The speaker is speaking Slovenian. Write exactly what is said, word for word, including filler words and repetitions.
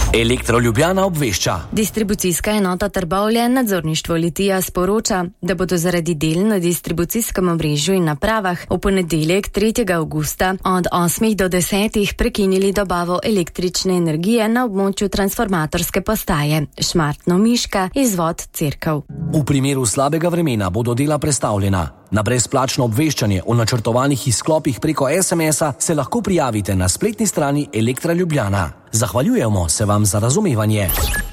Elektro Ljubljana obvešča. Distribucijska enota Trbovlje, nadzorništvo Litija sporoča, da bodo zaradi del na distribucijskem omrežju in napravah v ponedeljek tretjega avgusta od osmih do desetih prekinili dobavo električne energije na območju transformatorske postaje Šmartno-Miška, izvod Cerkev. V primeru slabega vremena bodo dela prestavljena. Na brezplačno obveščanje o načrtovanih izklopih preko es em es-a se lahko prijavite na spletni strani Elektra Ljubljana. Zahvaljujemo se vam za razumevanje.